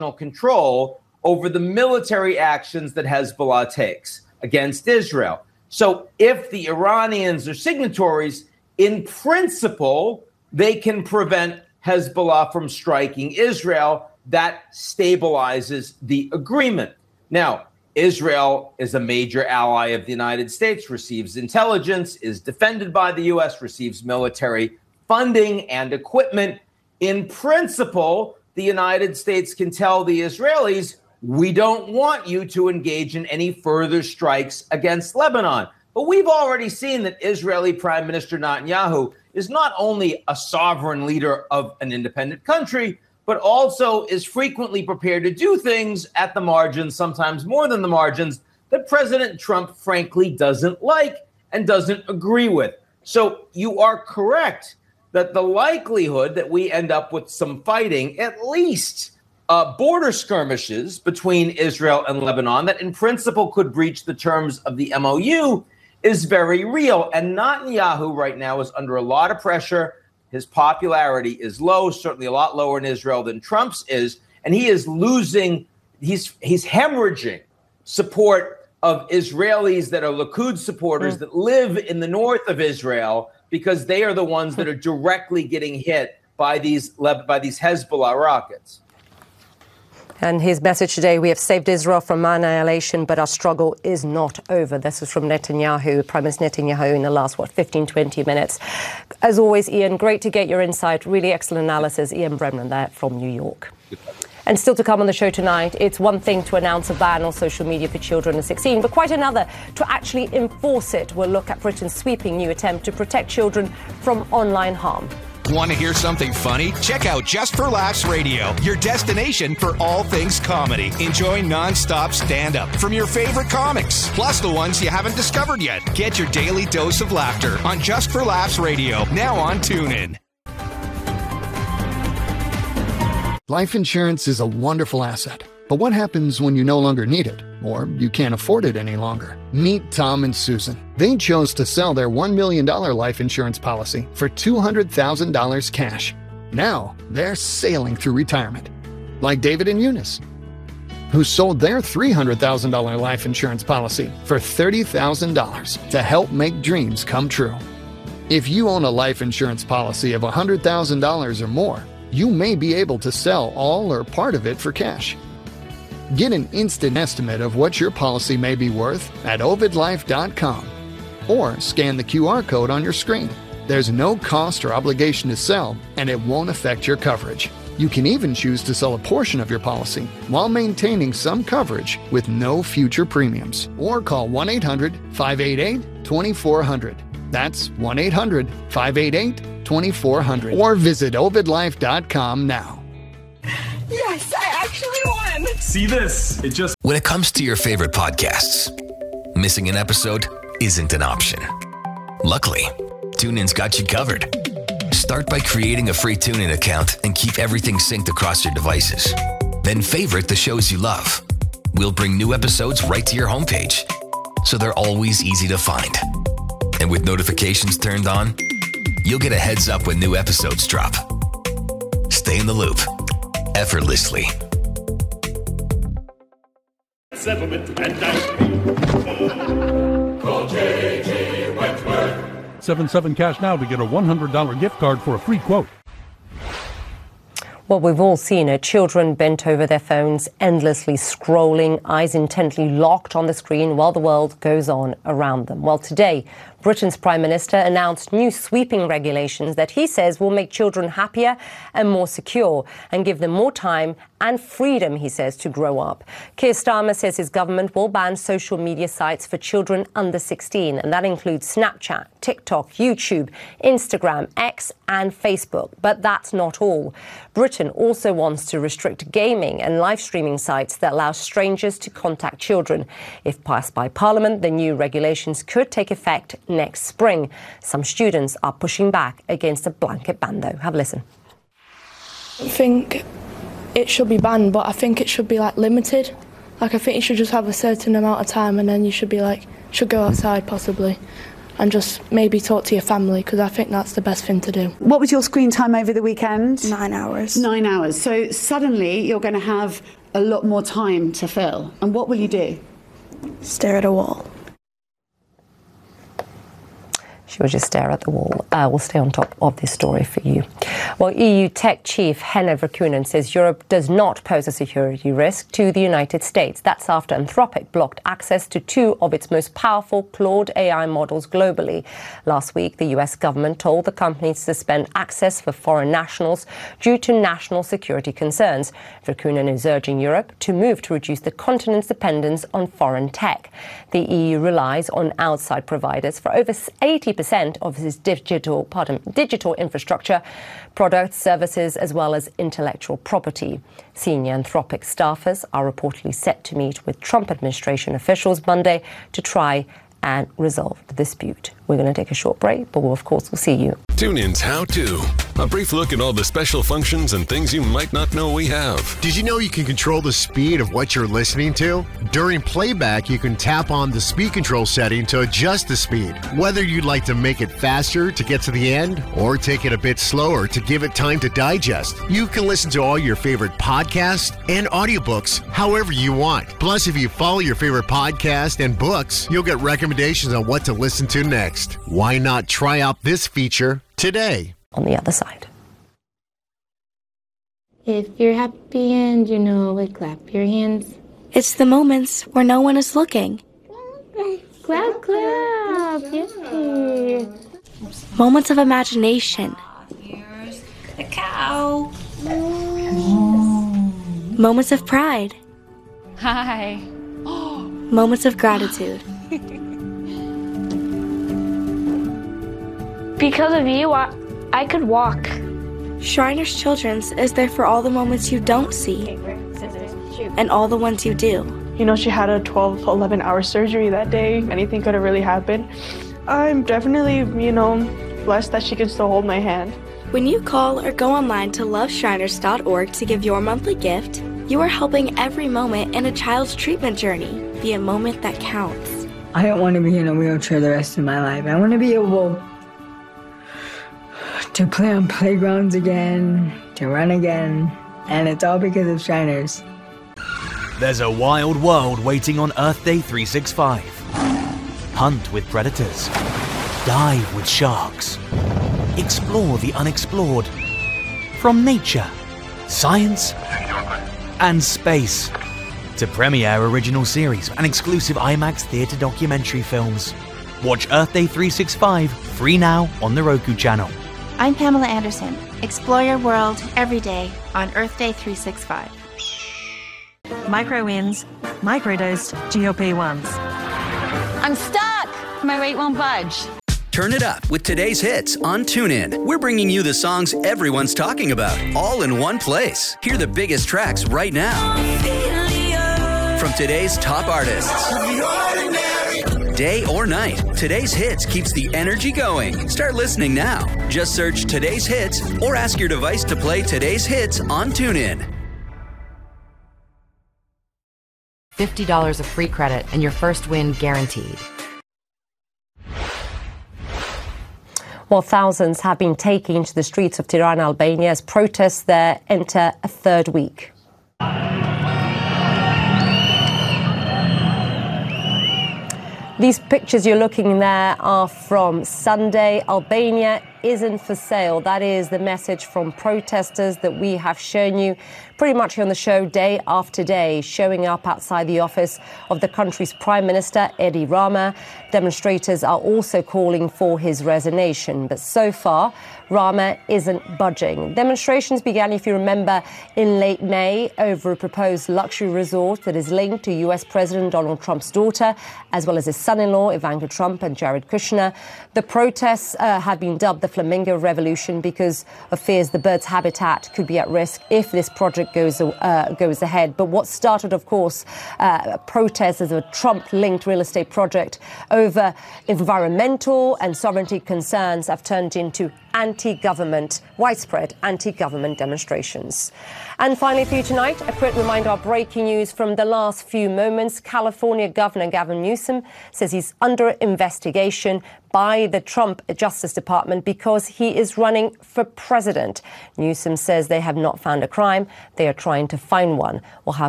control over the military actions that Hezbollah takes against Israel. So if the Iranians are signatories, in principle, they can prevent Hezbollah from striking Israel. That stabilizes the agreement. Now, Israel is a major ally of the United States, receives intelligence, is defended by the U.S., receives military funding and equipment. In principle, the United States can tell the Israelis, we don't want you to engage in any further strikes against Lebanon. But we've already seen that Israeli Prime Minister Netanyahu is not only a sovereign leader of an independent country, but also is frequently prepared to do things at the margins, sometimes more than the margins, that President Trump frankly doesn't like and doesn't agree with. So you are correct that the likelihood that we end up with some fighting, at least border skirmishes between Israel and Lebanon, that in principle could breach the terms of the MOU, is very real. And Netanyahu right now is under a lot of pressure. His popularity is low, certainly a lot lower in Israel than Trump's is. And he is losing, he's hemorrhaging support of Israelis that are Likud supporters that live in the north of Israel, because they are the ones that are directly getting hit by these Hezbollah rockets. And his message today, we have saved Israel from annihilation, but our struggle is not over. This is from Netanyahu, Prime Minister Netanyahu, in the last, 15, 20 minutes. As always, Ian, great to get your insight. Really excellent analysis. Ian Bremner there from New York. And still to come on the show tonight, it's one thing to announce a ban on social media for children under 16, but quite another to actually enforce it. We'll look at Britain's sweeping new attempt to protect children from online harm. Want to hear something funny? Check out Just for Laughs Radio, your destination for all things comedy. Enjoy non-stop stand-up from your favorite comics, plus the ones you haven't discovered yet. Get your daily dose of laughter on Just for Laughs Radio, now on TuneIn. Life insurance is a wonderful asset, but what happens when you no longer need it, or you can't afford it any longer? Meet Tom and Susan. They chose to sell their $1 million life insurance policy for $200,000 cash. Now they're sailing through retirement. Like David and Eunice, who sold their $300,000 life insurance policy for $30,000 to help make dreams come true. If you own a life insurance policy of $100,000 or more, you may be able to sell all or part of it for cash. Get an instant estimate of what your policy may be worth at ovidlife.com or scan the QR code on your screen. There's no cost or obligation to sell, and it won't affect your coverage. You can even choose to sell a portion of your policy while maintaining some coverage with no future premiums. Or call 1-800-588-2400. That's 1-800-588-2400. Or visit ovidlife.com now. Yes, I actually won! See this? When it comes to your favorite podcasts, missing an episode isn't an option. Luckily, TuneIn's got you covered. Start by creating a free TuneIn account and keep everything synced across your devices. Then favorite the shows you love. We'll bring new episodes right to your homepage, so they're always easy to find. And with notifications turned on, you'll get a heads up when new episodes drop. Stay in the loop, effortlessly. Settlement and call J.G. Wentworth. 77 cash now to get a $100 gift card for a free quote. Well, we've all seen it. Children bent over their phones, endlessly scrolling, eyes intently locked on the screen while the world goes on around them. Well, today, Britain's Prime Minister announced new sweeping regulations that he says will make children happier and more secure and give them more time and freedom, he says, to grow up. Keir Starmer says his government will ban social media sites for children under 16, and that includes Snapchat, TikTok, YouTube, Instagram, X and Facebook. But that's not all. Britain also wants to restrict gaming and live streaming sites that allow strangers to contact children. If passed by Parliament, the new regulations could take effect next spring. Some students are pushing back against a blanket ban, though. Have a listen. I think it should be banned, but I think it should be limited. I think you should just have a certain amount of time, and then you should be should go outside possibly. and just maybe talk to your family, because I think that's the best thing to do. What was your screen time over the weekend? 9 hours. 9 hours. So suddenly you're going to have a lot more time to fill. And what will you do? Stare at a wall. She will just stare at the wall. We'll stay on top of this story for you. Well, EU tech chief Henna Virkkunen says Europe does not pose a security risk to the United States. That's after Anthropic blocked access to 2 of its most powerful Claude AI models globally. Last week, the US government told the company to suspend access for foreign nationals due to national security concerns. Virkkunen is urging Europe to move to reduce the continent's dependence on foreign tech. The EU relies on outside providers for over 80% of its digital infrastructure, products, services, as well as intellectual property. Senior Anthropic staffers are reportedly set to meet with Trump administration officials Monday to try and resolve the dispute. We're going to take a short break, but we'll see you. TuneIn's How To. A brief look at all the special functions and things you might not know we have. Did you know you can control the speed of what you're listening to? During playback, you can tap on the speed control setting to adjust the speed. Whether you'd like to make it faster to get to the end or take it a bit slower to give it time to digest, you can listen to all your favorite podcasts and audiobooks however you want. Plus, if you follow your favorite podcast and books, you'll get recommendations on what to listen to next. Why not try out this feature today? On the other side. If you're happy and you know it, clap your hands. It's the moments where no one is looking. Clap, clap. Yay. Moments of imagination. Here's the cow. Moments of pride. Hi. Moments of gratitude. Because of you, I could walk. Shriners Children's is there for all the moments you don't see and all the ones you do. You know, she had a 12 to 11 hour surgery that day. Anything could have really happened. I'm definitely, blessed that she can still hold my hand. When you call or go online to loveshriners.org to give your monthly gift, you are helping every moment in a child's treatment journey be a moment that counts. I don't want to be in a wheelchair the rest of my life. I want to be able to play on playgrounds again, to run again, and it's all because of Shriners. There's a wild world waiting on Earth Day 365. Hunt with predators. Dive with sharks. Explore the unexplored. From nature, science, and space. To premiere original series and exclusive IMAX theatre documentary films. Watch Earth Day 365 free now on the Roku channel. I'm Pamela Anderson. Explore your world every day on Earth Day 365. Micro wins, microdosed GLP-1s. I'm stuck! My weight won't budge. Turn it up with today's hits on TuneIn. We're bringing you the songs everyone's talking about, all in one place. Hear the biggest tracks right now. From today's top artists. Day or night, today's hits keeps the energy going. Start listening now. Just search Today's Hits or ask your device to play Today's Hits on TuneIn. $50 of free credit and your first win guaranteed. Well, thousands have been taking to the streets of Tirana, Albania, as protests there enter a third week. These pictures you're looking there are from Sunday. Albania isn't for sale. That is the message from protesters that we have shown you pretty much on the show day after day, showing up outside the office of the country's Prime Minister, Edi Rama. Demonstrators are also calling for his resignation. But so far, Rama isn't budging. Demonstrations began, if you remember, in late May over a proposed luxury resort that is linked to US President Donald Trump's daughter, as well as his son-in-law, Ivanka Trump, and Jared Kushner. The protests have been dubbed the Flamingo Revolution because of fears the bird's habitat could be at risk if this project goes ahead. But what started, of course, protests as a Trump-linked real estate project over environmental and sovereignty concerns have turned into widespread anti-government demonstrations. And finally for you tonight, a quick reminder of breaking news from the last few moments. California Governor Gavin Newsom says he's under investigation by the Trump Justice Department because he is running for president. Newsom says they have not found a crime. They are trying to find one. We'll have